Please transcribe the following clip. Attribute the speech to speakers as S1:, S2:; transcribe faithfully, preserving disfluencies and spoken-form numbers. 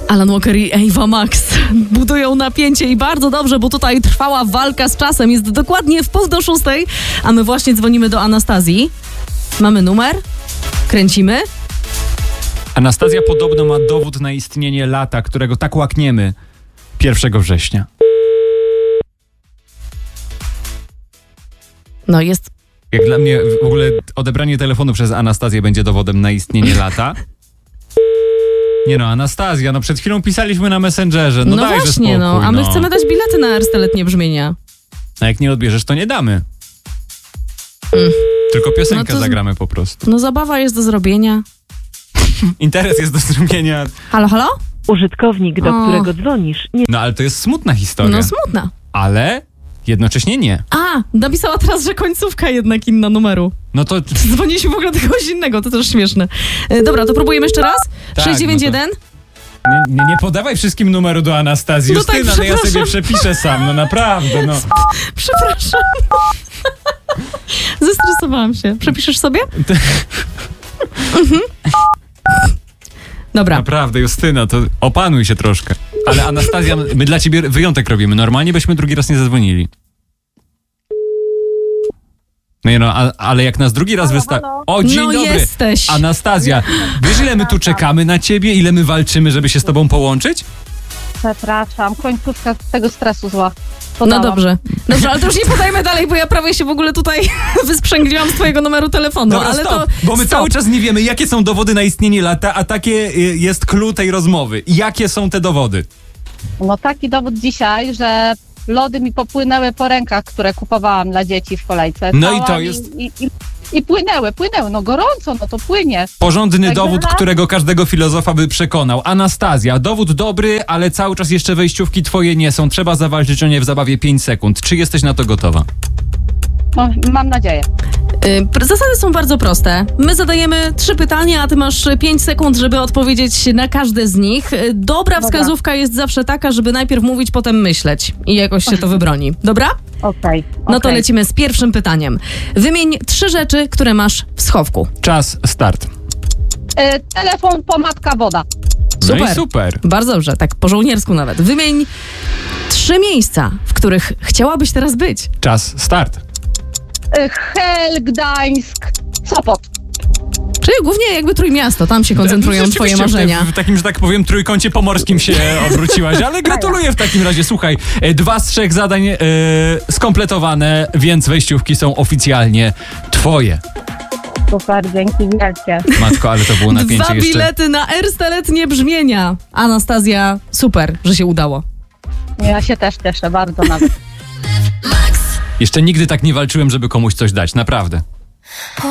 S1: Alan Walker i Ava Max budują napięcie i bardzo dobrze, bo tutaj trwała walka z czasem. Jest dokładnie w pół do szóstej, a my właśnie dzwonimy do Anastazji. Mamy numer? Kręcimy?
S2: Anastazja podobno ma dowód na istnienie lata, którego tak łakniemy pierwszego września.
S1: No jest...
S2: Jak dla mnie w ogóle odebranie telefonu przez Anastazję będzie dowodem na istnienie lata. Nie no, Anastazja, no przed chwilą pisaliśmy na Messengerze, no,
S1: No
S2: dajże
S1: właśnie,
S2: spokój,
S1: no, a my
S2: no.
S1: chcemy dać bilety na Ersteletnie Brzmienia.
S2: A jak nie odbierzesz, to nie damy.
S1: Mm.
S2: Tylko piosenkę
S1: No to z-
S2: zagramy po prostu.
S1: No zabawa jest do zrobienia.
S2: Interes jest do zrobienia.
S1: Halo, halo?
S3: Użytkownik, do
S1: O.
S3: którego dzwonisz, nie
S2: No ale to jest smutna historia.
S1: No smutna.
S2: Ale jednocześnie nie.
S1: A, napisała teraz, że końcówka jednak inna numeru.
S2: No to...
S1: Dzwoniliśmy w ogóle do kogoś innego, to też śmieszne. E, dobra, to próbujemy jeszcze raz?
S2: Tak,
S1: sześć dziewięć jeden?
S2: Nie, nie, nie podawaj wszystkim numeru do Anastazji.
S1: No tak,
S2: Justyna, no ja
S1: przepraszam.
S2: sobie przepiszę sam, no naprawdę, no.
S1: Przepraszam. Zestresowałam się. Przepiszesz sobie? Mhm. Dobra.
S2: Naprawdę, Justyna, to opanuj się troszkę. Ale Anastazja, my dla ciebie wyjątek robimy. Normalnie byśmy drugi raz nie zadzwonili. No nie no, a, ale jak nas drugi raz wysta... O, dzień
S1: No
S2: dobry.
S1: jesteś.
S2: Anastazja, wiesz ile my tu czekamy na ciebie? Ile my walczymy, żeby się z tobą połączyć?
S4: Przepraszam, końcówka z tego stresu zła.
S1: No
S4: Podałam.
S1: dobrze. Dobrze, ale to już nie podajmy dalej, bo ja prawie się w ogóle tutaj wysprzęgliłam z twojego numeru telefonu.
S2: Dobra,
S1: ale
S2: stop,
S1: to
S2: bo my
S1: stop.
S2: cały czas nie wiemy, jakie są dowody na istnienie lata, a takie y, jest clue tej rozmowy. Jakie są te dowody?
S4: No taki dowód dzisiaj, że lody mi popłynęły po rękach, które kupowałam dla dzieci w kolejce.
S2: No i
S4: Cała
S2: to
S4: mi-
S2: jest-
S4: I, i, I płynęły, płynęły. No gorąco, no to płynie.
S2: Porządny
S4: Także
S2: dowód,
S4: raz.
S2: którego każdego filozofa by przekonał. Anastazja, dowód dobry, ale cały czas jeszcze wejściówki twoje nie są. Trzeba zawalczyć o nie w zabawie pięć sekund. Czy jesteś na to gotowa?
S4: No, mam nadzieję.
S1: Y, Zasady są bardzo proste. My zadajemy trzy pytania, a ty masz pięć sekund, żeby odpowiedzieć na każde z nich. Y, Dobra
S4: Dobra.
S1: wskazówka jest zawsze taka, żeby najpierw mówić, potem myśleć i jakoś się to wybroni. Dobra?
S4: Okej.
S1: No to
S4: okej.
S1: lecimy z pierwszym pytaniem. Wymień trzy rzeczy, które masz w schowku.
S2: Czas, start.
S4: Y, telefon, pomadka, woda.
S2: No
S1: Super.
S2: i super.
S1: Bardzo dobrze, tak po żołniersku nawet. Wymień trzy miejsca, w których chciałabyś teraz być.
S2: Czas, start.
S4: Y, Hel, Gdańsk, Sopot.
S1: Czyli głównie jakby Trójmiasto, tam się koncentrują twoje
S2: Rzeczywiście
S1: marzenia.
S2: W, w takim, że tak powiem, trójkącie pomorskim się obróciłaś, ale gratuluję w takim razie. Słuchaj, e, dwa z trzech zadań e, skompletowane, więc wejściówki są oficjalnie twoje.
S4: Super, dzięki wielkie.
S2: Matko, ale to było napięcie
S1: Dwa
S2: jeszcze.
S1: bilety na Ersteletnie Brzmienia. Anastazja, super, że się udało.
S4: Ja się też cieszę bardzo nawet.
S2: Jeszcze nigdy tak nie walczyłem, żeby komuś coś dać, naprawdę.